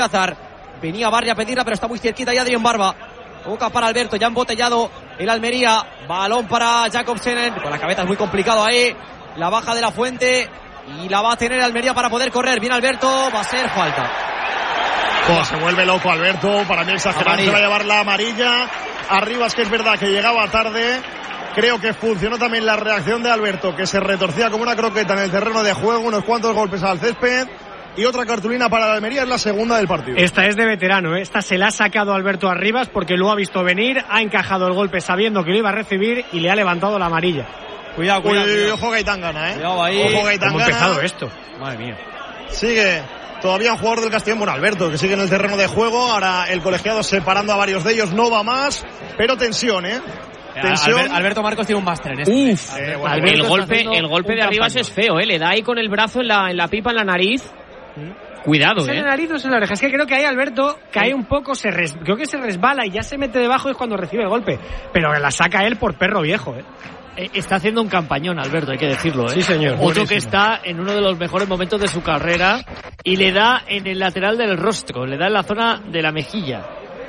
Venía Barry a pedirla, pero está muy cerquita ya Adrián Barba. Boca para Alberto, ya embotellado el Almería. Balón para Jakobsen. Con la cabeza es muy complicado ahí. La baja de la Fuente y la va a tener Almería para poder correr. Bien Alberto, va a ser falta. Se vuelve loco Alberto. Para mí exagerado, se va a llevar la amarilla. Arribas, que es verdad que llegaba tarde. Creo que funcionó también la reacción de Alberto, que se retorcía como una croqueta en el terreno de juego. Unos cuantos golpes al césped. Y otra cartulina para la Almería, es la segunda del partido. Esta es de veterano, ¿eh? Esta se la ha sacado Alberto Arribas porque lo ha visto venir, ha encajado el golpe sabiendo que lo iba a recibir y le ha levantado la amarilla. Cuidado. Ojo Gaitán gana, Cuidado ahí. Ojo Gaitán gana. ¿Cómo ha empezado esto? Madre mía. Sigue todavía un jugador del Castellón, bueno, Alberto, que sigue en el terreno de juego. Ahora el colegiado separando a varios de ellos, no va más, pero tensión, Tensión. Alberto Marcos tiene un máster en esto. El golpe de Arribas es feo, le da ahí con el brazo en la pipa, en la nariz. Cuidado, ¿Es en la nariz o es en la oreja? Es que creo que ahí Alberto cae un poco, creo que se resbala y ya se mete debajo, es cuando recibe el golpe. Pero la saca él por perro viejo, Está haciendo un campañón Alberto, hay que decirlo, Sí, señor. Otro buenísimo. Que está en uno de los mejores momentos de su carrera y le da en el lateral del rostro, le da en la zona de la mejilla.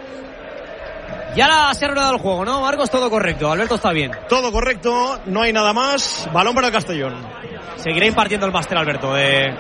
Ya se ha reanudado el juego, ¿no, Marcos? Todo correcto, Alberto está bien. Todo correcto, no hay nada más. Balón para el Castellón. Seguirá impartiendo el máster, Alberto, de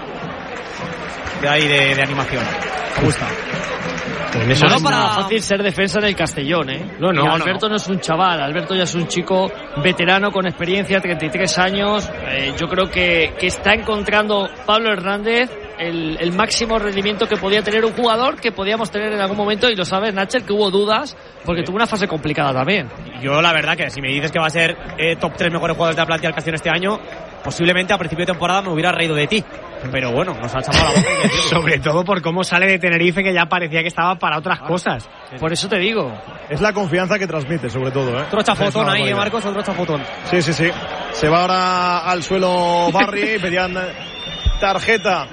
animación. Me gusta. No es nada fácil ser defensa del Castellón, Alberto no es un chaval, Alberto ya es un chico veterano con experiencia, 33 años. Yo creo que está encontrando Pablo Hernández el máximo rendimiento que podía tener un jugador que podíamos tener en algún momento, y lo sabes, Nacher, que hubo dudas porque tuvo una fase complicada también. Yo la verdad que si me dices que va a ser top 3 mejores jugadores de la plantilla del Castellón este año, posiblemente a principio de temporada me hubiera reído de ti. Pero bueno, nos ha echado la boca. Sobre todo por cómo sale de Tenerife, que ya parecía que estaba para otras cosas. Por eso te digo. Es la confianza que transmite, sobre todo. Otro chafotón ahí, Marcos, otro chafotón. Sí. Se va ahora al suelo Barry, pedían tarjeta.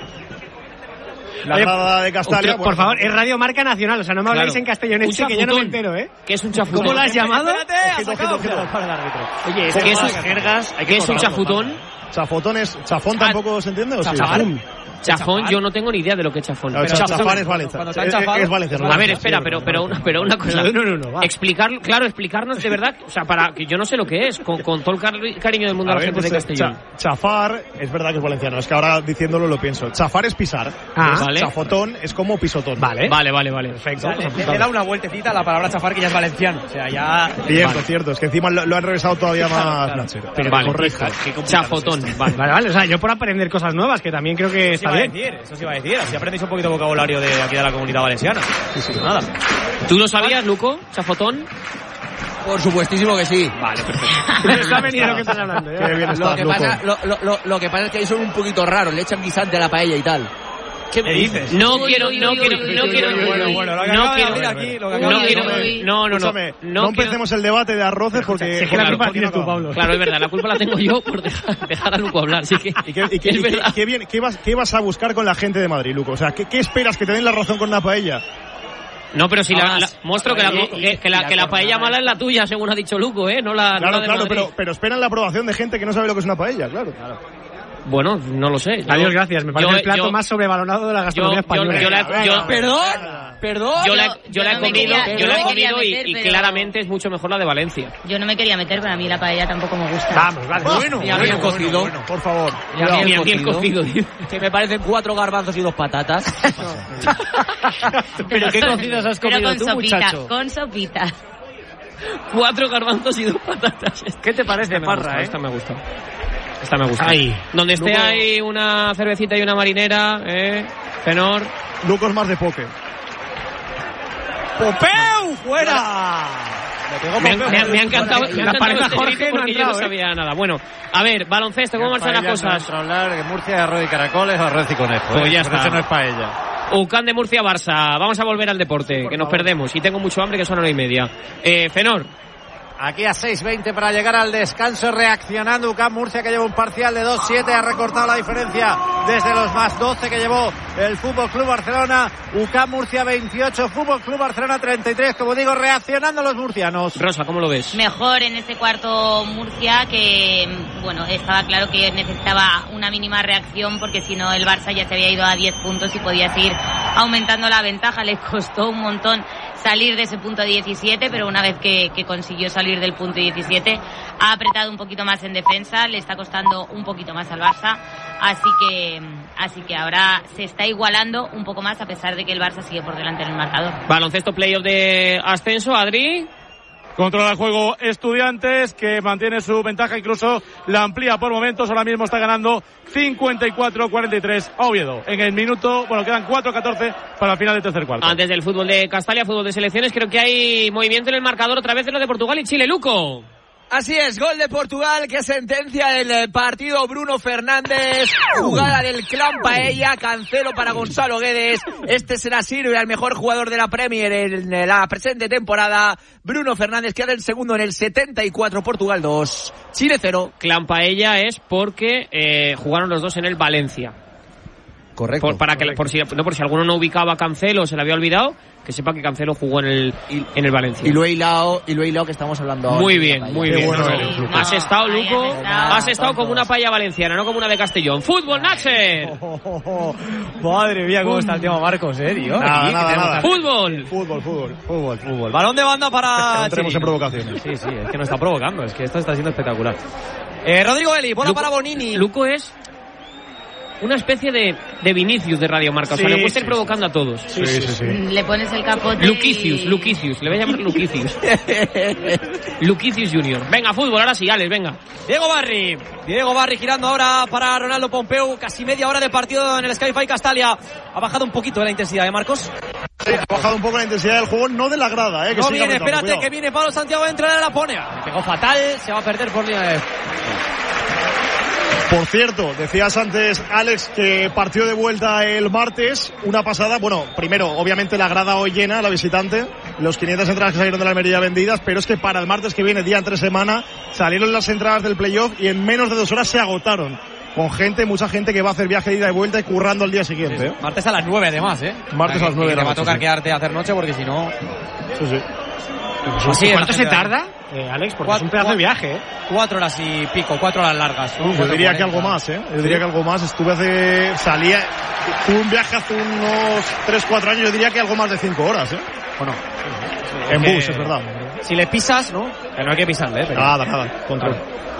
La grada de Castalia. Por favor, es Radio Marca Nacional, o sea, no me habláis en castellonense, que yo no me entero, ¿Qué es un chafutón? ¿Cómo lo has llamado? Oye, ¿qué es jergas? ¿Qué es un chafutón? Chafotón es... ¿Chafón tampoco se entiende? ¿O sí? Chafón, yo no tengo ni idea de lo que es chafón. No, chafán es Valencia. Es valenciano. A ver, espera, pero una cosa. No, explicarnos de verdad, o sea, para que yo no sé lo que es, con todo el cariño del mundo a la gente de Castellón. Chafar, es verdad que es valenciano, es que ahora diciéndolo lo pienso. Chafar es pisar. Vale. Chafotón es como pisotón. Vale. Perfecto. Le da una vueltecita a la palabra chafar, que ya es valenciano. O sea, ya... Cierto, es que encima lo han regresado todavía más Nacher. Pero correcto. Chafotón. Vale, o sea, yo por aprender cosas nuevas, que también creo que está bien. Eso sí iba a decir, así aprendéis un poquito de vocabulario de aquí de la comunidad valenciana. Sí, nada. ¿Tú lo sabías, Luco? ¿Chafotón? Por supuestísimo que sí. Vale, perfecto. Está venido lo que estás hablando. Qué bien estás, lo que pasa es que ahí son un poquito raros, le echan guisante a la paella y tal. ¿Qué me dices? No quiero. No empecemos el debate de arroces porque... Es que la culpa tienes tú, Pablo. Claro, es verdad, la culpa la tengo yo por dejar a Luco hablar. Así que ¿Qué vas a buscar con la gente de Madrid, Luco? O sea, ¿qué esperas? ¿Que te den la razón con una paella? No, pero si muestro que la paella mala es la tuya, según ha dicho Luco, no la... Claro, pero esperan la aprobación de gente que no sabe lo que es una paella, claro. Bueno, no lo sé. Adiós, gracias. Me parece el plato más sobrevalorado de la gastronomía española. Perdón. Yo la he comido y claramente es mucho mejor la de Valencia. Yo no me quería meter, pero a mí la paella tampoco me gusta. Vamos, vale. Bueno, cocido. Por favor. Ni a mí el cocido. Que me parecen 4 garbanzos y 2 patatas. ¿Pero qué cocidas has comido tú, muchacho? Con sopita. 4 garbanzos y 2 patatas. ¿Qué te parece, Parra? Esta me gusta. Ahí. Donde esté ahí una cervecita y una marinera, Fenor. Lucas más de poke. ¡Popeu! ¡Fuera! Me ha encantado. La pareja Jorge porque yo no sabía nada. Bueno, a ver, baloncesto, ¿cómo marchan las cosas? Hablar de Murcia, arroz y caracoles o arroz y conejo. Pues ya está. Eso no es paella. UCAM de Murcia, Barça. Vamos a volver al deporte, que nos perdemos. Y tengo mucho hambre, que son 9:30. Fenor. Aquí a 6:20 para llegar al descanso, reaccionando UCAM Murcia, que lleva un parcial de 2-7, ha recortado la diferencia desde los más 12 que llevó el Fútbol Club Barcelona. UCAM Murcia 28, Fútbol Club Barcelona 33, como digo, reaccionando los murcianos. Rosa, ¿cómo lo ves? Mejor en ese cuarto Murcia, que bueno, estaba claro que necesitaba una mínima reacción, porque si no el Barça ya se había ido a 10 puntos y podías ir aumentando la ventaja. Les costó un montón salir de ese punto 17, pero una vez que consiguió salir del punto 17 ha apretado un poquito más en defensa, le está costando un poquito más al Barça, así que ahora se está igualando un poco más a pesar de que el Barça sigue por delante en el marcador. Baloncesto playoff de ascenso, Adri. Controla el juego Estudiantes, que mantiene su ventaja, incluso la amplía por momentos. Ahora mismo está ganando 54-43 a Oviedo. En el minuto, quedan 4-14 para el final del tercer cuarto. Antes del fútbol de Castalia, fútbol de selecciones, creo que hay movimiento en el marcador otra vez de lo de Portugal y Chile. Luco. Así es, gol de Portugal que sentencia el partido. Bruno Fernández, jugada del clan Paella, Cancelo para Gonzalo Guedes. Este será Sirve al mejor jugador de la Premier en la presente temporada. Bruno Fernández queda en segundo en el 74, Portugal 2, Chile 0. Clan Paella es porque jugaron los dos en el Valencia. Correcto. Por si alguno no ubicaba a Cancelo o se le había olvidado, que sepa que Cancelo jugó en el Valencia. Y lo he hilado que estamos hablando ahora. Muy bien. Bueno, Has estado, Luco, has estado como una paella valenciana, no como una de Castellón. ¡Fútbol, Naxer! Madre mía, cómo está el tema Marcos, tío. Nada. ¡Fútbol! Fútbol. Balón de banda para... No entremos en provocaciones. Sí, es que nos está provocando, es que esto está siendo espectacular. Rodrigo Eli, bola para Bonini. Luco es una especie de Vinicius de Radio Marca. O sea, le puede estar provocando a todos. Sí. Le pones el capote. Luquicius. Le voy a llamar Luquicius. Luquicius Junior. Venga, fútbol, ahora sí, Alex, venga. Diego Barri girando ahora para Ronaldo Pompeu. Casi media hora de partido en el Sky-Fi Castalia. Ha bajado un poquito la intensidad, Marcos. Sí, ha bajado un poco la intensidad del juego, no de la grada, que no viene, espérate, que viene Pablo Santiago, entra y la pone. Pegó fatal, se va a perder por línea de... Por cierto, decías antes, Alex, que partió de vuelta el martes, una pasada. Primero, obviamente la grada hoy llena, la visitante, los 500 entradas que salieron de la Almería vendidas, pero es que para el martes que viene, día entre semana, salieron las entradas del playoff y en menos de 2 horas se agotaron. Con mucha gente que va a hacer viaje de ida y vuelta y currando el día siguiente. Sí. Martes a las 9 además, Martes a las 9 de la noche. Te va a tocar quedarte a hacer noche porque si no... Sí. ¿Cuánto se tarda, Alex? Porque es un pedazo de viaje, 4 horas y pico, 4 horas largas. Yo diría que algo más, Yo diría que algo más. Tuve un viaje hace unos 3-4 años, yo diría que algo más de 5 horas, Bueno. En bus, es verdad. Si le pisas, ¿no? Que no hay que pisarle, pero... Nada. Control.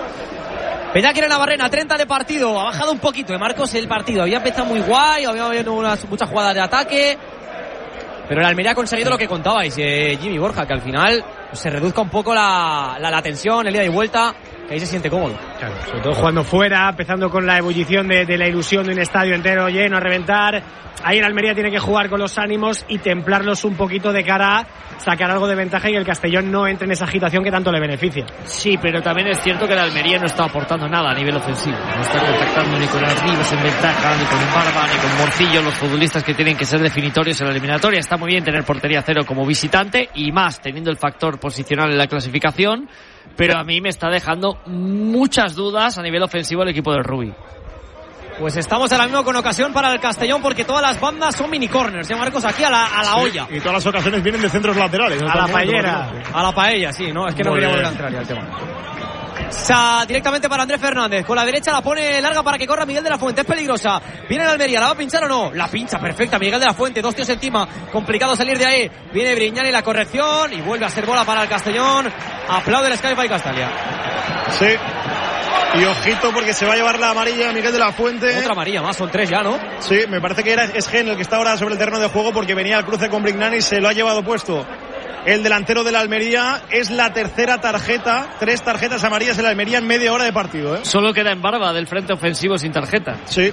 Peña Navarrena, 30 de partido. Ha bajado un poquito, Marcos, el partido. Había empezado muy guay, había habido muchas jugadas de ataque. Pero el Almería ha conseguido lo que contabais, Jimmy Borja, que al final se reduzca un poco la tensión, el ida y vuelta, que ahí se siente cómodo. Claro, sobre todo jugando fuera, empezando con la ebullición de la ilusión de un estadio entero lleno a reventar. Ahí el Almería tiene que jugar con los ánimos y templarlos un poquito de cara a sacar algo de ventaja y que el Castellón no entre en esa agitación que tanto le beneficia. Sí, pero también es cierto que el Almería no está aportando nada a nivel ofensivo. No está contactando ni con Arribas en ventaja, ni con Barba, ni con Morcillo, los futbolistas que tienen que ser definitorios en la eliminatoria. Está muy bien tener portería cero como visitante y más teniendo el factor posicional en la clasificación, pero a mí me está dejando muchas dudas a nivel ofensivo el equipo del Rubí. Pues estamos ahora mismo con ocasión para el Castellón porque todas las bandas son mini corners, Marcos, aquí a la olla. Y todas las ocasiones vienen de centros laterales. A la paellera. A la paella, sí, ¿no? Es que no quería volver a entrar ya al tema. Directamente para Andrés Fernández, con la derecha la pone larga para que corra Miguel de la Fuente, es peligrosa, viene el Almería, ¿la va a pinchar o no? La pincha, perfecta, Miguel de la Fuente, 2 tíos encima, complicado salir de ahí, viene Brignani la corrección y vuelve a ser bola para el Castellón, aplaude el Sky-Fi Castalia. Sí, y ojito porque se va a llevar la amarilla Miguel de la Fuente. Otra amarilla más, son 3 ya, ¿no? Sí, me parece que es Gen el que está ahora sobre el terreno de juego porque venía al cruce con Brignani y se lo ha llevado puesto. El delantero de la Almería, es la tercera tarjeta, 3 tarjetas amarillas en la Almería en media hora de partido, Solo queda en Barba del frente ofensivo sin tarjeta. Sí.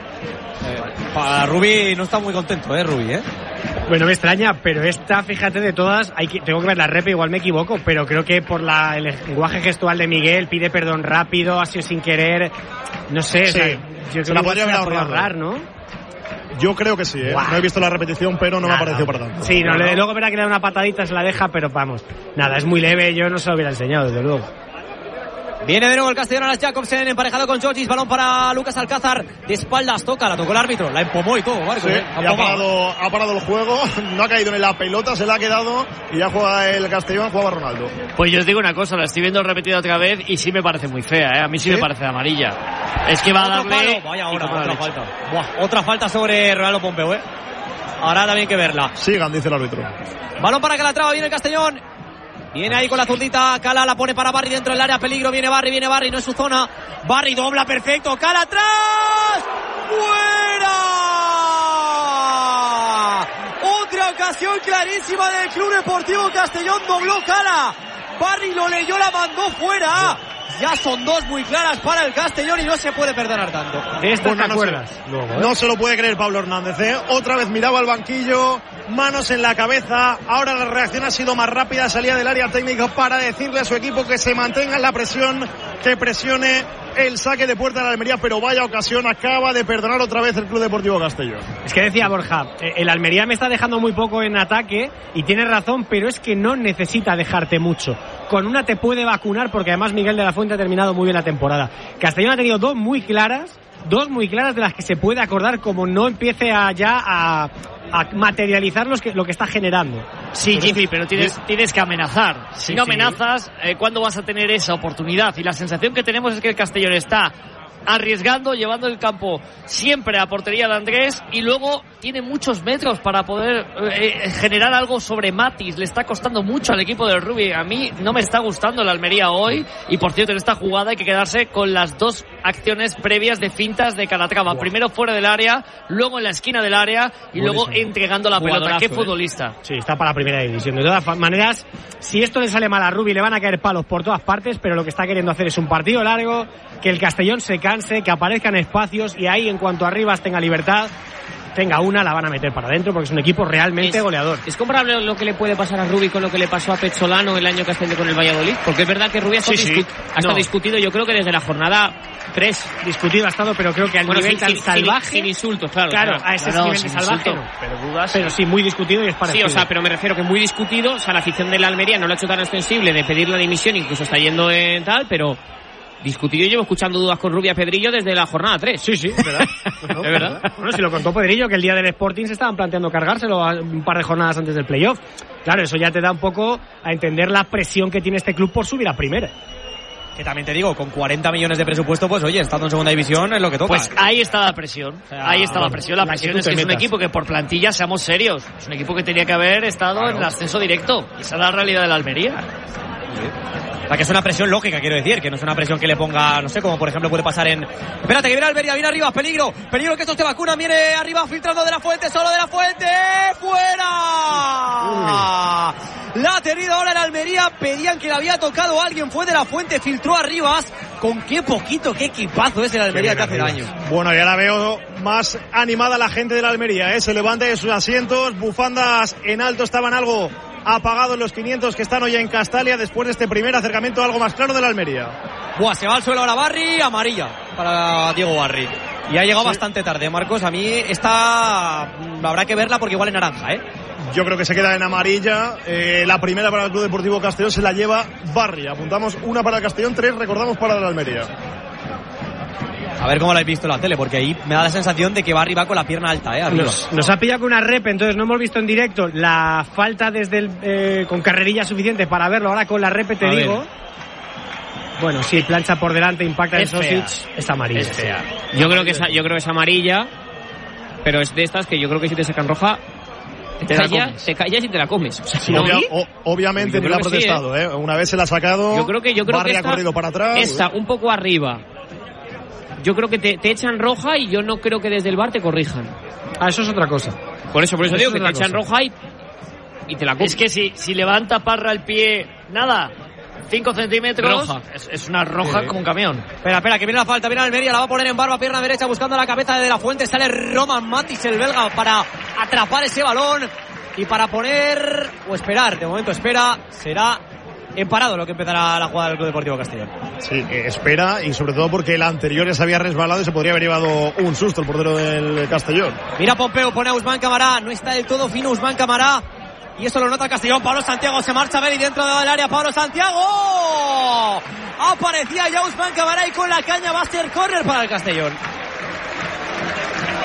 Para Rubí no está muy contento, Rubí, Bueno, me extraña, pero esta, fíjate, de todas, tengo que ver la rep, igual me equivoco, pero creo que por el lenguaje gestual de Miguel, pide perdón rápido, ha sido sin querer, no sé, sí. Yo se la podría haber ahorrar, ¿no? Yo creo que sí, No he visto la repetición, pero no me ha parecido para tanto. Sí, luego verá que le da una patadita, se la deja, pero vamos, nada, es muy leve, yo no se lo hubiera enseñado, desde luego. Viene de nuevo el Castellón a las Jacobsen, emparejado con Georgis, balón para Lucas Alcázar, de espaldas toca, la tocó el árbitro, la empomó y todo, Marcos. Sí, ha parado el juego, no ha caído en la pelota, se la ha quedado y ya juega el Castellón, juega Ronaldo. Pues yo os digo una cosa, la estoy viendo repetida otra vez y sí me parece muy fea, A mí sí me parece de amarilla. Es que va a darle... Vaya ahora, otra falta. Otra falta sobre Ronaldo Pompeu, Habrá también que verla. Sigan, dice el árbitro. Balón para Calatrava, viene el Castellón. Viene ahí con la zurdita, Cala la pone para Barry dentro del área, peligro, viene Barry, no es su zona. Barry dobla, perfecto, Cala atrás. ¡Fuera! Otra ocasión clarísima del Club Deportivo Castellón, dobló Cala. Barry lo leyó, la mandó fuera. Ya son dos muy claras para el Castellón y no se puede perdonar tanto. De esta te acuerdas. No se lo puede creer Pablo Hernández, ¿eh? Otra vez miraba al banquillo, manos en la cabeza. Ahora la reacción ha sido más rápida, salía del área técnica para decirle a su equipo que se mantenga en la presión, que presione el saque de puerta de la Almería, pero vaya ocasión, acaba de perdonar otra vez el Club Deportivo Castellón. Es que decía Borja, el Almería me está dejando muy poco en ataque y tienes razón, pero es que no necesita dejarte mucho. Con una te puede vacunar porque además Miguel de la Fuente ha terminado muy bien la temporada. Castellón ha tenido dos muy claras de las que se puede acordar, como no empiece a materializar lo que está generando. Sí, Jimmy, pero tienes que amenazar. Si no amenazas, ¿cuándo vas a tener esa oportunidad? Y la sensación que tenemos es que el Castellón está arriesgando, llevando el campo siempre a portería de Andrés y luego tiene muchos metros para poder generar algo sobre Matis. Le está costando mucho al equipo del Rubí. A mí no me está gustando la Almería hoy y por cierto en esta jugada hay que quedarse con las dos acciones previas de fintas de Calatrava. Primero fuera del área, luego en la esquina del área y luego entregando la pelota. ¡Qué futbolista! Sí, está para la primera división. De todas maneras, si esto le sale mal a Rubí le van a caer palos por todas partes, pero lo que está queriendo hacer es un partido largo, que el Castellón se canse, que aparezcan espacios y ahí en cuanto Arribas tenga libertad, tenga una, la van a meter para adentro porque es un equipo realmente goleador. ¿Es comparable lo que le puede pasar a Rubí con lo que le pasó a Pezzolano el año que ascendió con el Valladolid? Porque es verdad que Rubí ha estado discutido, yo creo que desde la jornada 3. Discutido ha estado, pero creo que al nivel tan salvaje. Sin insultos, claro. A ese nivel de salvaje no. Pero sí, muy discutido y es parecido. Sí, o sea, pero me refiero que muy discutido. O sea, la afición de la Almería no lo ha hecho tan extensible de pedir la dimisión, incluso está yendo en tal, pero discutido. Yo llevo escuchando dudas con Rubí a Pedrillo desde la jornada 3. Sí, es verdad. Es verdad. Bueno, si lo contó Pedrillo, que el día del Sporting se estaban planteando cargárselo un par de jornadas antes del playoff. Claro, eso ya te da un poco a entender la presión que tiene este club por subir a primera. Que también te digo, con 40 millones de presupuesto, pues oye, estando en segunda división es lo que toca. Pues ahí está la presión. Ahí está la presión. La presión es que es un equipo que por plantilla, seamos serios, es un equipo que tenía que haber estado en el ascenso directo. Esa es la realidad de la Almería. O sea, que es una presión lógica, quiero decir, que no es una presión que le ponga, no sé, como por ejemplo puede pasar en... Espérate, que viene Almería, viene arriba, peligro que estos te vacunan, viene arriba filtrando de la Fuente, solo de la Fuente, ¡fuera! La ha tenido ahora en Almería, pedían que le había tocado a alguien, fue de la Fuente, filtró a Rivas, con qué poquito, qué equipazo es el Almería que hace daño. Bueno, ya la veo más animada la gente de la Almería, ¿eh? Se levanta de sus asientos, bufandas en alto, estaban algo apagados los 500 que están hoy en Castalia después de este primer acercamiento algo más claro de la Almería. Buah, se va al suelo ahora Barry, amarilla para Diego Barry. Y ha llegado bastante tarde, Marcos. A mí esta habrá que verla porque igual es naranja, ¿eh? Yo creo que se queda en amarilla. La primera para el Club Deportivo Castellón se la lleva Barry. Apuntamos una para el Castellón, 3 recordamos para la Almería. A ver cómo lo habéis visto en la tele, porque ahí me da la sensación de que Barry va con la pierna alta, arriba. Nos ha pillado con una rep, entonces no hemos visto en directo la falta desde con carrerilla suficiente para verlo. Ahora con la rep te digo. Bueno, sí, plancha por delante, impacta en Sosic, es amarilla. Es fea. Yo creo que es amarilla, pero es de estas que yo creo que si te sacan roja te callas y te la comes. O sea, sí, obviamente no la ha protestado, ¿eh? Una vez se la ha sacado, yo creo Barry que ha corrido para atrás. Está un poco arriba. Yo creo que te echan roja y yo no creo que desde el VAR te corrijan. Eso es otra cosa. Por eso digo que te echan roja y te la comes. Es que si levanta Parra el pie, 5 centímetros, roja. Es una roja como un camión. Espera, que viene la falta, viene Almería, la va a poner en Barba, pierna derecha, buscando la cabeza de la Fuente, sale Roman Matis, el belga, para atrapar ese balón y para poner, o esperar, de momento espera, será en parado lo que empezará la jugada del Club Deportivo Castellón. Sí, espera, y sobre todo porque el anterior ya se había resbalado y se podría haber llevado un susto el portero del Castellón. Mira Pompeu, pone a Usman Camará, no está del todo fino Usman Camará, y eso lo nota el Castellón. Pablo Santiago se marcha a ver y dentro del área Pablo Santiago aparecía ya Usman Camará y con la caña va a ser córner para el Castellón.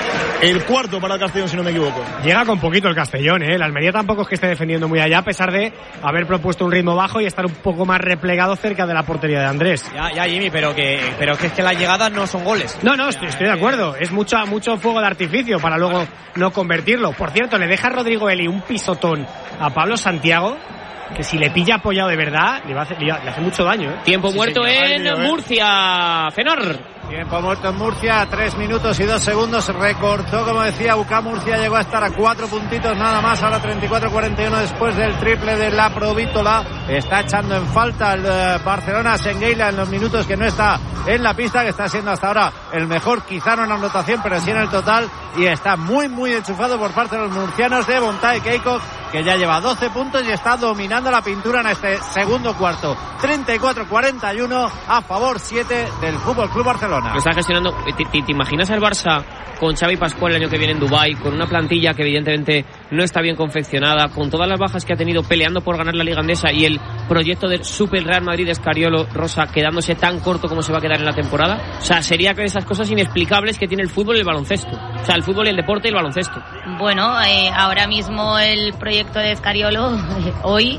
El cuarto para el Castellón, si no me equivoco. Llega con poquito el Castellón, ¿eh? El Almería tampoco es que esté defendiendo muy allá, a pesar de haber propuesto un ritmo bajo y estar un poco más replegado cerca de la portería de Andrés. Ya, Jimmy, pero que es que las llegadas no son goles. No, estoy de acuerdo. Es mucho fuego de artificio para luego no convertirlo. Por cierto, le deja Rodrigo Eli un pisotón a Pablo Santiago, que si le pilla apoyado de verdad, le hace mucho daño, ¿eh? Tiempo muerto en Murcia, Fenor. Tiempo muerto en Murcia, 3 minutos y 2 segundos. Recortó, como decía, UCAM Murcia llegó a estar a 4 puntitos nada más. Ahora 34-41 después del triple de la Provítola. Está echando en falta el Barcelona Sengueila en los minutos que no está en la pista, que está siendo hasta ahora el mejor, quizá no en la anotación, pero sí en el total. Y está muy enchufado por parte de los murcianos de Bontay Keikok, que ya lleva 12 puntos y está dominando la pintura en este segundo cuarto. 34-41 a favor 7 del Fútbol Club Barcelona. Lo está gestionando. ¿Te imaginas al Barça con Xavi Pascual el año que viene en Dubái, con una plantilla que evidentemente no está bien confeccionada, con todas las bajas que ha tenido peleando por ganar la Liga Andesa y el proyecto del Super Real Madrid de Escariolo, Rosa, quedándose tan corto como se va a quedar en la temporada? O sea, sería que esas cosas inexplicables que tiene el fútbol y el baloncesto. O sea, el fútbol y el deporte y el baloncesto. Bueno, ahora mismo el proyecto de Escariolo hoy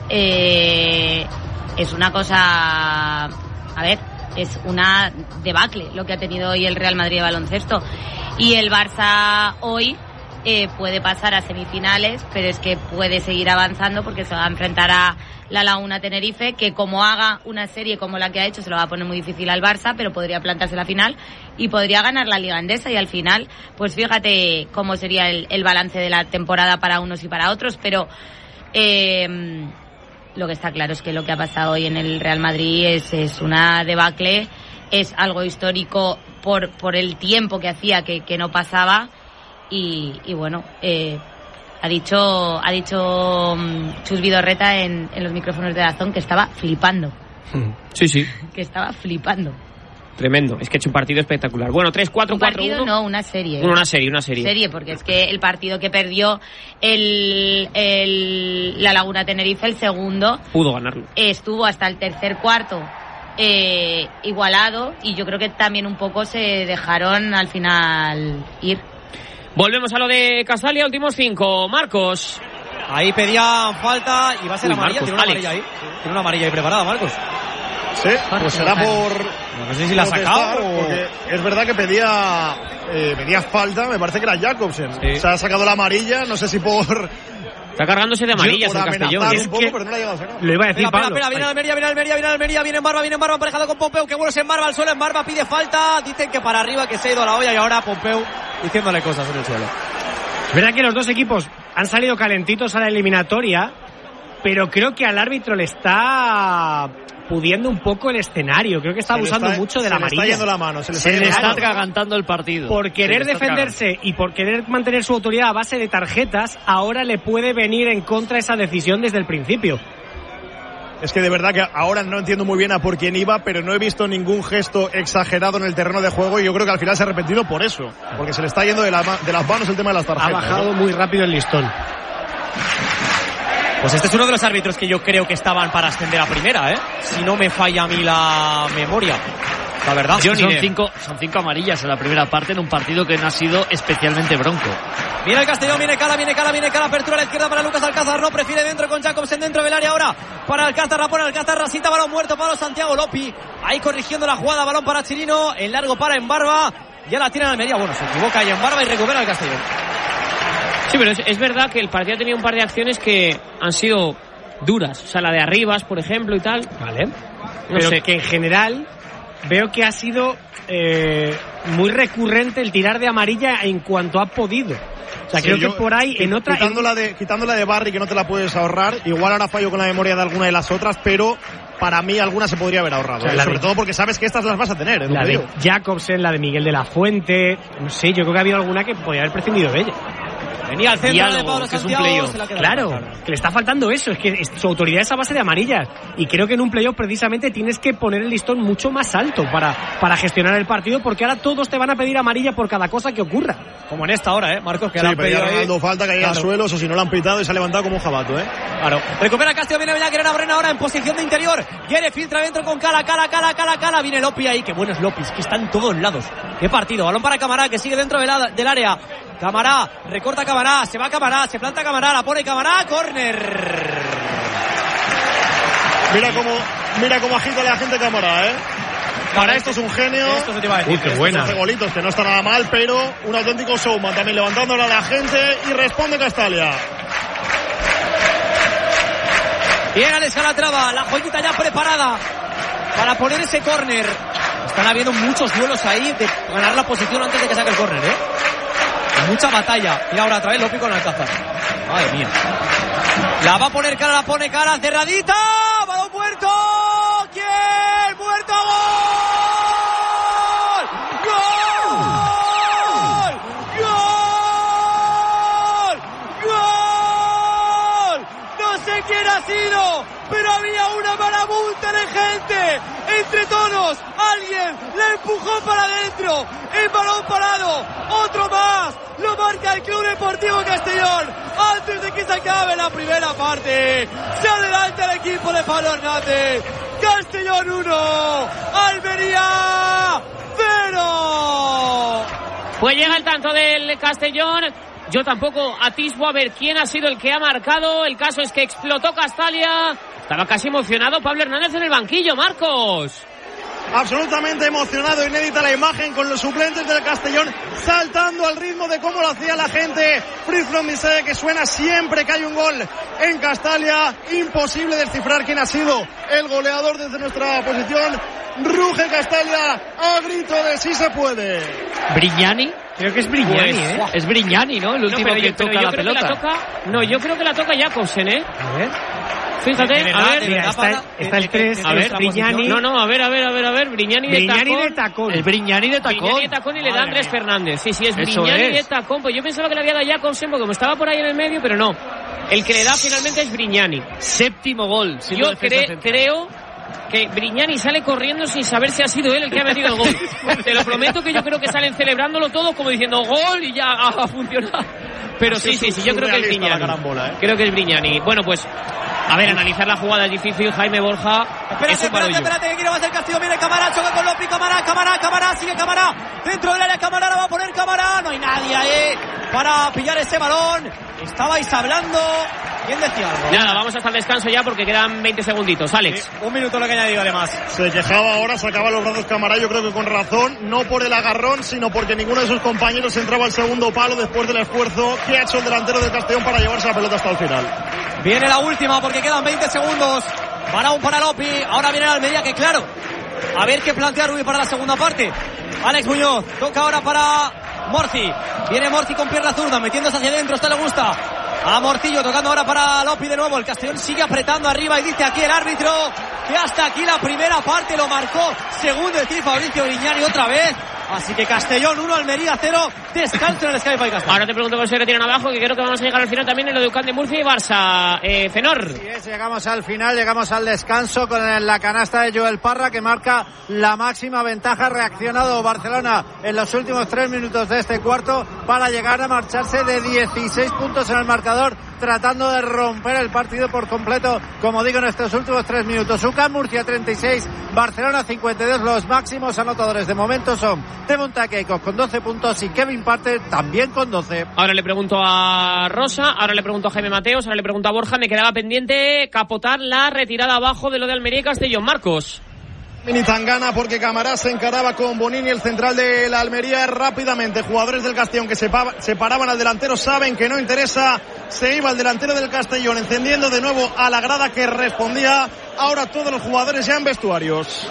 es una cosa... A ver, es una debacle lo que ha tenido hoy el Real Madrid de baloncesto. Y el Barça hoy puede pasar a semifinales, pero es que puede seguir avanzando porque se va a enfrentar a la Laguna Tenerife, que como haga una serie como la que ha hecho se lo va a poner muy difícil al Barça, pero podría plantarse la final y podría ganar la Liga Andesa. Y al final, pues fíjate cómo sería el balance de la temporada para unos y para otros, pero... lo que está claro es que lo que ha pasado hoy en el Real Madrid es una debacle, es algo histórico por el tiempo que hacía que no pasaba y bueno, ha dicho Chus Vidorreta en los micrófonos de DAZN que estaba flipando. Sí. Que estaba flipando. Tremendo, es que ha hecho un partido espectacular. Bueno, 3-4-4-1. Un partido no, una serie. Una serie. Serie, porque es que el partido que perdió la Laguna Tenerife, el segundo... Pudo ganarlo. Estuvo hasta el tercer cuarto igualado y yo creo que también un poco se dejaron al final ir. Volvemos a lo de Castalia, últimos 5. Marcos. Ahí pedían falta y va a ser amarilla. Marcos, tiene una amarilla ahí. Tiene una amarilla ahí preparada, Marcos. Sí, pues será por... No sé si la ha sacado o... Porque es verdad que pedía falta, me parece que era Jacobsen. Sí. Se ha sacado la amarilla, no sé si por... Está cargándose de amarillas el Castellón. Un poco, pero no la ha llegado a sacar. Lo iba a decir, Pablo. Espera, viene Almería, viene en barba emparejado con Pompeu, que bueno se embarba al suelo, en barba pide falta, dicen que para arriba, que se ha ido a la olla y ahora Pompeu diciéndole cosas en el suelo. Es verdad que los dos equipos han salido calentitos a la eliminatoria, pero creo que al árbitro le está pudiendo un poco el escenario. Creo que está abusando mucho de la amarilla. Se le está yendo la mano. Se le está atragantando el partido. Por querer defenderse y por querer mantener su autoridad a base de tarjetas, ahora le puede venir en contra esa decisión desde el principio. Es que de verdad que ahora no entiendo muy bien a por quién iba, pero no he visto ningún gesto exagerado en el terreno de juego y yo creo que al final se ha arrepentido por eso. Porque se le está yendo de las manos el tema de las tarjetas. Ha bajado muy rápido el listón. Pues este es uno de los árbitros que yo creo que estaban para ascender a primera, si no me falla a mí la memoria. La verdad. Son cinco amarillas en la primera parte en un partido que no ha sido especialmente bronco. Viene el Castellón, viene Cala, apertura a la izquierda para Lucas Alcázar, no prefiere dentro con Jacobsen dentro del área ahora. Para Alcázar, la pone Alcázar, rasita, balón muerto para Santiago Lopi. Ahí corrigiendo la jugada, balón para Chirino, en largo para Embarba. Ya la tiene en Almería, bueno, se equivoca y Embarba y recupera el Castellón. Sí, pero es verdad que el partido ha tenido un par de acciones que han sido duras. O sea, la de Arribas, por ejemplo, y tal. Vale. No sé. Que en general veo que ha sido muy recurrente el tirar de amarilla en cuanto ha podido. O sea, creo que por ahí en otra... Quitándola de Barry, que no te la puedes ahorrar. Igual ahora fallo con la memoria de alguna de las otras, pero para mí alguna se podría haber ahorrado. Sobre todo porque sabes que estas las vas a tener. La de Jacobsen, la de Miguel de la Fuente. No sé, yo creo que ha habido alguna que podría haber prescindido de ella. Venía al centro de Pablo Santiago. Claro, que le está faltando eso. Es que su autoridad es a base de amarillas. Y creo que en un playoff precisamente tienes que poner el listón mucho más alto para gestionar el partido, porque ahora todos te van a pedir amarilla por cada cosa que ocurra. Como en esta hora, Marcos, que sí, le han pedido Ronaldo falta, que llega al suelo, o si no lo han pitado y se ha levantado como un jabato, Claro. Recupera Castillo, viene Bellaquerena Brena ahora en posición de interior. Quiere, filtra dentro con Cala. Viene Lopi ahí, qué bueno es Lopis, que está en todos lados. Qué partido. Balón para Camará, que sigue dentro del área. Camará, recorta Camará, se va Camará, se planta Camará, la pone Camará, córner. Mira cómo agita la gente Camará, Para esto es un genio. Esto se te iba a decir. Qué buena. 12 golitos, que no está nada mal, pero un auténtico showman también levantándole a la gente y responde Castalia. Bien, Alex Calatrava, la joyita ya preparada para poner ese córner. Están habiendo muchos duelos ahí de ganar la posición antes de que saque el córner, Mucha batalla. Y ahora otra vez Lopi con Alcázar. Madre mía. La va a poner Cala, la pone Cala, cerradita. Balón muerto. ¿Quién? ¡Muerto! ¡Gol! ¡Gol! ¡Gol! No sé quién ha sido, pero había una marabunta de gente. Entre todos, alguien le empujó para adentro. El balón parado. Otro más. Lo marca el Club Deportivo Castellón. Antes de que se acabe la primera parte. Se adelanta el equipo de Pablo Hernández. Castellón 1. Almería 0. Pues llega el tanto del Castellón. Yo tampoco atisbo a ver quién ha sido el que ha marcado. El caso es que explotó Castalia. Estaba casi emocionado Pablo Hernández en el banquillo, Marcos. Absolutamente emocionado, inédita la imagen con los suplentes del Castellón saltando al ritmo de cómo lo hacía la gente. Free from Misé, que suena siempre que hay un gol en Castalia. Imposible descifrar quién ha sido el goleador desde nuestra posición. Ruge Castalia a grito de sí se puede. ¿Brignani? Creo que es Brignani, Es Brignani, ¿no? El último que toca la pelota. Yo creo que la toca Jakobsen, A ver. Fíjate, a ver. Mira, está el 3. A ver, Brignani. No, a ver. Brignani de tacón. El Brignani de tacón. Brignani de tacón y le da Andrés Fernández. Sí, es Brignani de tacón. Pues yo pensaba que le había dado Jakobsen porque como estaba por ahí en el medio, pero no. El que le da finalmente es Brignani. Séptimo gol. Yo creo que Brignani sale corriendo sin saber si ha sido él el que ha metido el gol. Te lo prometo que yo creo que salen celebrándolo todos como diciendo gol y ya ha funcionado. Pero sí, yo creo que es Brignani. Creo que es Brignani. Bueno, pues a ver, analizar la jugada es difícil. Jaime Borja. Espérate, que quiere hacer Castillo. Viene Camará, choca con Lopi. Camará, sigue Camará. Dentro del área Camará, la va a poner Camará. No hay nadie ahí para pillar ese balón. Estabais hablando. ¿Quién decía algo? Nada, vamos hasta el descanso ya porque quedan 20 segunditos. Alex. Sí, un minuto lo que añadido además. Se quejaba ahora, sacaba los brazos Camará, yo creo que con razón, no por el agarrón, sino porque ninguno de sus compañeros entraba al segundo palo después del esfuerzo que ha hecho el delantero del Castellón para llevarse la pelota hasta el final. Viene la última porque quedan 20 segundos. Balón para Lopi. Ahora viene la Almería, que claro, a ver qué plantea Rubí para la segunda parte. Alex Muñoz, toca ahora para Morci. Viene Morci con pierna zurda, metiéndose hacia adentro, esto le gusta a Morcillo, tocando ahora para Lopi de nuevo. El Castellón sigue apretando arriba y dice aquí el árbitro que hasta aquí la primera parte lo marcó. Segundo de ti Fabricio Brignani otra vez. Así que Castellón 1, Almería 0. Descanso en el Sky By Castellón. Ahora te pregunto por si retiran abajo, que creo que vamos a llegar al final también en lo de UCAM de Murcia y Barça. Fenor. Sí, llegamos al final, llegamos al descanso con la canasta de Joel Parra que marca la máxima ventaja. Ha reaccionado Barcelona en los últimos 3 minutos de este cuarto para llegar a marcharse de 16 puntos en el marcador, tratando de romper el partido por completo, como digo, en estos últimos 3 minutos. UCAM Murcia 36, Barcelona 52. Los máximos anotadores de momento son Devon Takeikos con 12 puntos y Kevin Parter también con 12. Ahora le pregunto a Rosa, ahora le pregunto a Jaime Mateos, ahora le pregunto a Borja. Me quedaba pendiente capotar la retirada abajo de lo de Almería y Castellón. Marcos. Mini tangana porque Camará se encaraba con Bonini, el central de la Almería, rápidamente. Jugadores del Castellón que se paraban al delantero saben que no interesa. Se iba el delantero del Castellón encendiendo de nuevo a la grada que respondía. Ahora todos los jugadores ya en vestuarios.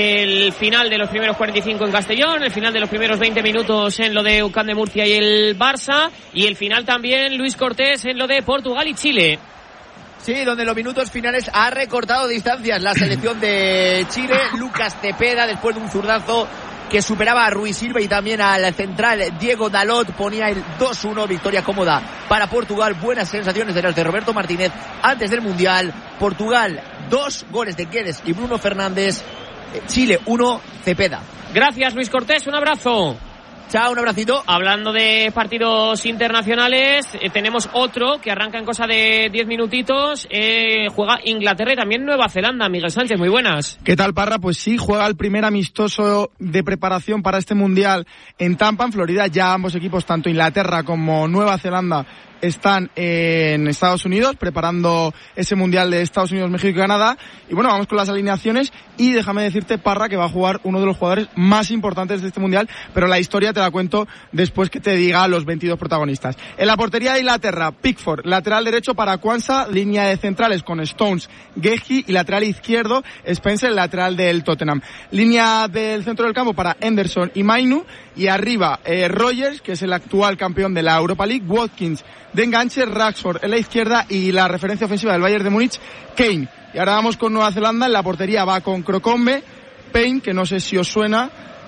El final de los primeros 45 en Castellón, el final de los primeros 20 minutos en lo de UCAM de Murcia y el Barça, y el final también Luis Cortés en lo de Portugal y Chile. Sí, donde en los minutos finales ha recortado distancias la selección de Chile. Lucas Cepeda, después de un zurdazo que superaba a Rui Silva y también al central Diego Dalot. Ponía el 2-1, victoria cómoda para Portugal. Buenas sensaciones de las de Roberto Martínez antes del Mundial. Portugal 2 goles de Guedes y Bruno Fernández. Chile 1, Cepeda. Gracias, Luis Cortés, un abrazo. Chao, un abracito. Hablando de partidos internacionales, tenemos otro que arranca en cosa de 10 minutitos. Juega Inglaterra y también Nueva Zelanda. Miguel Sánchez, muy buenas. ¿Qué tal, Parra? Pues sí, juega el primer amistoso de preparación para este Mundial en Tampa, en Florida. Ya ambos equipos, tanto Inglaterra como Nueva Zelanda, están en Estados Unidos preparando ese Mundial de Estados Unidos, México y Canadá. Y bueno, vamos con las alineaciones y déjame decirte, Parra, que va a jugar uno de los jugadores más importantes de este Mundial, pero la historia te la cuento después que te diga los 22 protagonistas. En la portería de Inglaterra, Pickford, lateral derecho para Kwanzaa, línea de centrales con Stones, Gehi, y lateral izquierdo Spencer, lateral del Tottenham. Línea del centro del campo para Henderson y Mainu, y arriba Rogers, que es el actual campeón de la Europa League, Watkins de enganche, Rashford en la izquierda y la referencia ofensiva del Bayern de Múnich, Kane. Y ahora vamos con Nueva Zelanda. En la portería va con Crocombe, Payne, que no sé si os suena,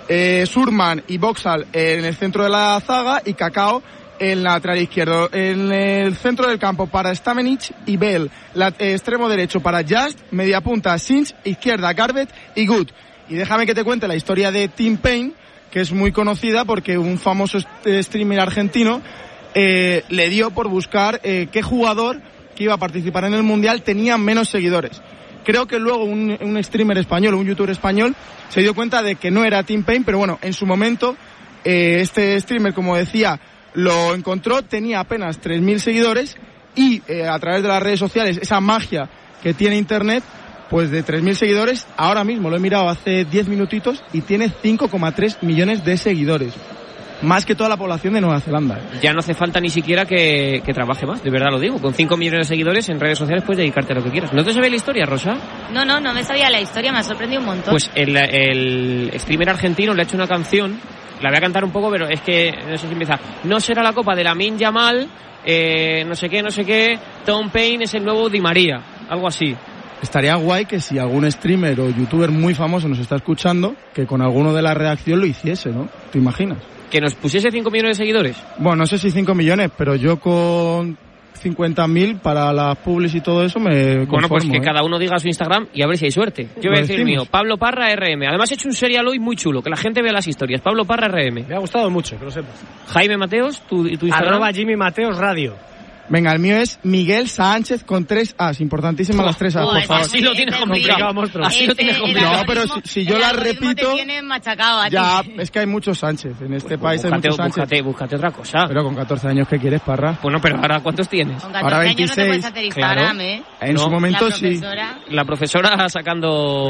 Surman y Boxall en el centro de la zaga, y Cacao en lateral izquierdo. En el centro del campo para Stamenic y Bell, extremo derecho para Just, media punta Sinch, izquierda Garbutt y Good. Y déjame que te cuente la historia de Tim Payne, que es muy conocida porque un famoso streamer argentino le dio por buscar qué jugador que iba a participar en el Mundial tenía menos seguidores. Creo que luego un streamer español, un youtuber español, se dio cuenta de que no era Tim Payne, pero bueno, en su momento este streamer, como decía, lo encontró, tenía apenas 3.000 seguidores y a través de las redes sociales, esa magia que tiene Internet, pues de 3.000 seguidores, ahora mismo lo he mirado hace 10 minutitos y tiene 5,3 millones de seguidores. Más que toda la población de Nueva Zelanda. Ya no hace falta ni siquiera que trabaje más, de verdad lo digo. Con 5 millones de seguidores en redes sociales puedes dedicarte a lo que quieras. ¿No te sabías la historia, Rosa? No me sabía la historia, me ha sorprendido un montón. Pues el streamer argentino le ha hecho una canción, la voy a cantar un poco, pero es que no sé si empieza. No será la copa de Lamine Yamal, no sé qué, Tom Payne es el nuevo Di María, algo así. Estaría guay que si algún streamer o youtuber muy famoso nos está escuchando, que con alguno de la redacción lo hiciese, ¿no? ¿Te imaginas? ¿Que nos pusiese 5 millones de seguidores? Bueno, no sé si 5 millones, pero yo con 50.000 para las publis y todo eso me conformo. Bueno, pues que cada uno diga su Instagram y a ver si hay suerte. Yo voy a decir el mío, Pablo Parra RM. Además he hecho un serial hoy muy chulo, que la gente vea las historias. Pablo Parra RM. Me ha gustado mucho, que lo sepas. Jaime Mateos, tu Instagram. @Jimmy Mateos Radio. Venga, el mío es Miguel Sánchez con 3 As. Importantísimas las 3 As, por favor. Así lo tienes complicado, monstruo. Así lo tienes complicado. No, pero si yo las repito... Ya, es que hay muchos Sánchez. En este país búscate, hay muchos Sánchez. Búscate otra cosa. Pero con 14 años, ¿qué quieres, Parra? Bueno, pero ahora ¿cuántos tienes? Con 14 ahora 26. Años no te puedes hacer Instagram, ¿eh? En su momento sí. La profesora sacando...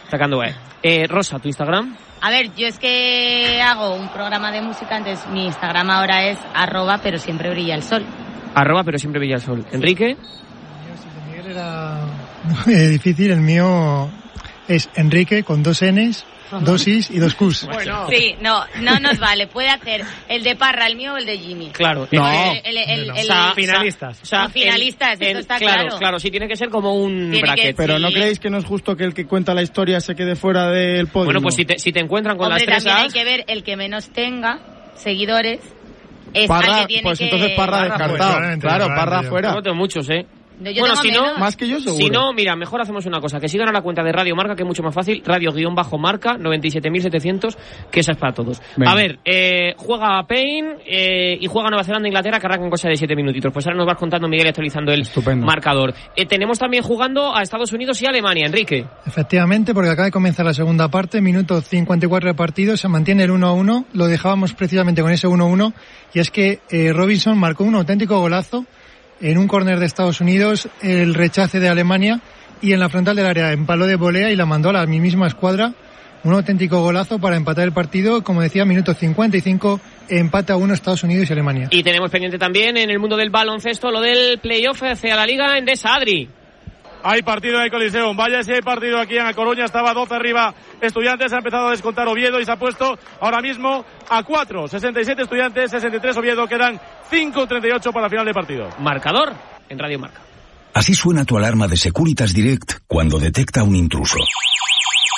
Rosa, ¿tu Instagram? A ver, yo es que hago un programa de música, entonces mi Instagram ahora es @ pero siempre brilla el sol. @ pero siempre brilla el sol. ¿Enrique? Miguel era difícil, el mío es Enrique con 2 Ns, 2 Is y 2 Qs. Bueno. Sí, no nos vale. Puede hacer el de Parra, el mío o el de Jimmy. Claro. Finalistas. Finalistas, eso está claro. Claro, sí, tiene que ser como un bracket. Pero ¿no creéis que no es justo que el que cuenta la historia se quede fuera del podio? Bueno, pues si te encuentran con las 3 As... también hay que ver el que menos tenga seguidores. Es Parra, que tiene pues que... entonces Parra descartado. Claro, Parra fuera. No tengo muchos, Bueno, si no, más que yo seguro. Si no, mira, mejor hacemos una cosa, que sigan a la cuenta de Radio Marca, que es mucho más fácil, Radio-Marca 97.700, que esa es para todos. Venga. A ver, juega Payne y juega Nueva Zelanda e Inglaterra, que arrancan cosa de 7 minutitos. Pues ahora nos vas contando, Miguel, actualizando el marcador. Tenemos también jugando a Estados Unidos y Alemania, Enrique. Efectivamente, porque acaba de comenzar la segunda parte, minuto 54 de partido, se mantiene el 1-1, lo dejábamos precisamente con ese 1-1, y es que Robinson marcó un auténtico golazo en un córner de Estados Unidos, el rechace de Alemania, y en la frontal del área empaló de volea y la mandó a la misma escuadra. Un auténtico golazo para empatar el partido, como decía, minuto 55, empate a 1 Estados Unidos y Alemania. Y tenemos pendiente también en el mundo del baloncesto lo del playoff hacia la Liga Endesa. Adri. Hay partido en el Coliseo. Vaya si hay partido aquí en A Coruña. Estaba 12 arriba Estudiantes. Ha empezado a descontar Oviedo y se ha puesto ahora mismo a 4. 67 Estudiantes, 63 Oviedo. Quedan 5:38 para el final de partido. Marcador en Radio Marca. Así suena tu alarma de Securitas Direct cuando detecta un intruso.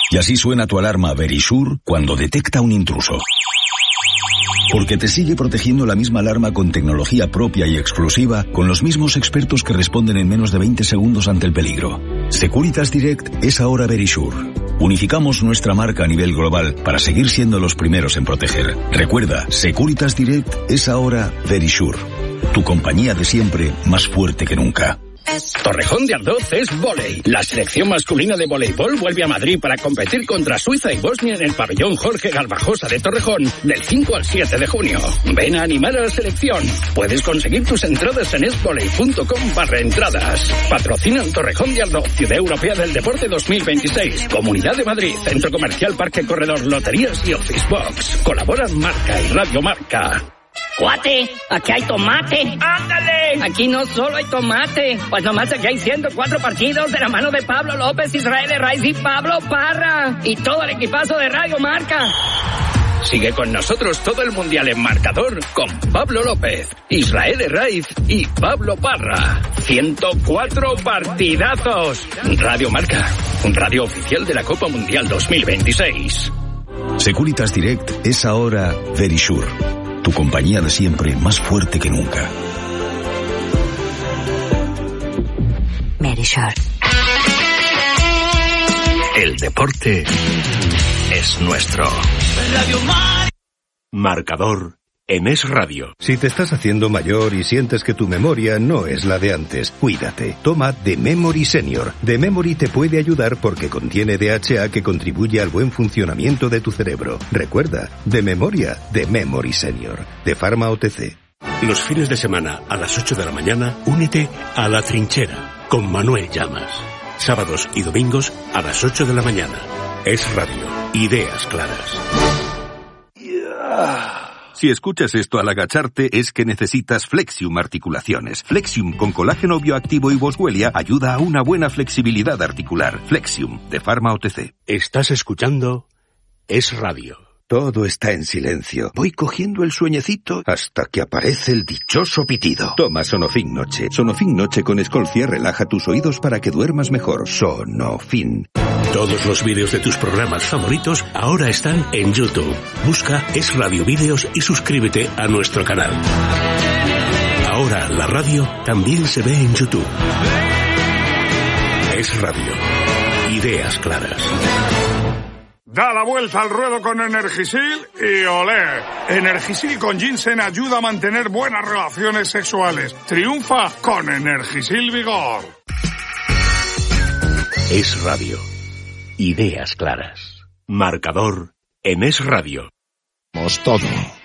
Y así suena tu alarma Verisure cuando detecta un intruso. Porque te sigue protegiendo la misma alarma con tecnología propia y exclusiva, con los mismos expertos que responden en menos de 20 segundos ante el peligro. Securitas Direct es ahora Verisure. Unificamos nuestra marca a nivel global para seguir siendo los primeros en proteger. Recuerda, Securitas Direct es ahora Verisure. Tu compañía de siempre, más fuerte que nunca. Torrejón de Ardoz es vóley. La selección masculina de voleibol vuelve a Madrid para competir contra Suiza y Bosnia en el pabellón Jorge Garbajosa de Torrejón del 5 al 7 de junio. Ven a animar a la selección. Puedes conseguir tus entradas en esvoley.com/entradas. Patrocinan Torrejón de Ardoz, Ciudad Europea del Deporte 2026. Comunidad de Madrid, Centro Comercial Parque Corredor, Loterías y Office Box. Colaboran Marca y Radio Marca. ¡Cuate! ¡Aquí hay tomate! ¡Ándale! Aquí no solo hay tomate, pues nomás aquí hay 104 partidos de la mano de Pablo López, Israel Herraiz y Pablo Parra. Y todo el equipazo de Radio Marca. Sigue con nosotros todo el Mundial en marcador con Pablo López, Israel Herraiz y Pablo Parra. 104 partidazos. Radio Marca, radio oficial de la Copa Mundial 2026. Securitas Direct es ahora Verisure. Tu compañía de siempre, más fuerte que nunca. Verisure. El deporte es nuestro. Marcador en Es Radio. Si te estás haciendo mayor y sientes que tu memoria no es la de antes, cuídate. Toma The Memory Senior. The Memory te puede ayudar porque contiene DHA que contribuye al buen funcionamiento de tu cerebro. Recuerda, de memoria, The Memory Senior. De Pharma OTC. Los fines de semana a las 8 de la mañana, únete a La Trinchera con Manuel Llamas. Sábados y domingos a las 8 de la mañana. Es Radio. Ideas claras. Si escuchas esto al agacharte es que necesitas Flexium Articulaciones. Flexium con colágeno bioactivo y boswellia ayuda a una buena flexibilidad articular. Flexium, de Pharma OTC. Estás escuchando Es Radio. Todo está en silencio. Voy cogiendo el sueñecito hasta que aparece el dichoso pitido. Toma Sonofin Noche. Sonofin Noche con Escolcia relaja tus oídos para que duermas mejor. Sonofin. Todos los vídeos de tus programas favoritos ahora están en YouTube. Busca Es Radio Vídeos y suscríbete a nuestro canal. Ahora la radio también se ve en YouTube. Es Radio. Ideas claras. Da la vuelta al ruedo con Energisil y olé. Energisil con ginseng ayuda a mantener buenas relaciones sexuales. Triunfa con Energisil Vigor. Es Radio. Ideas claras. Marcador en Es Radio. Todo.